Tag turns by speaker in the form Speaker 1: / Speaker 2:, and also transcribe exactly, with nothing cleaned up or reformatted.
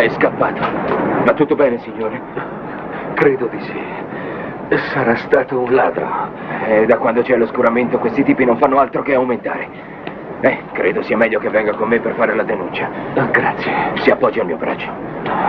Speaker 1: È scappato. Va tutto bene, signore?
Speaker 2: Credo di sì. Sarà stato un ladro.
Speaker 1: E da quando c'è l'oscuramento questi tipi non fanno altro che aumentare. Eh, credo sia meglio che venga con me per fare la denuncia.
Speaker 2: Grazie.
Speaker 1: Si appoggia al mio braccio.